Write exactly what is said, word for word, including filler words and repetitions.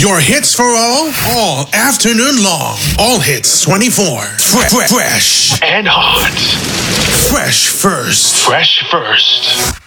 Your hits for all, all afternoon long. All hits twenty-four. Fresh, fresh and hot. Fresh first. Fresh first.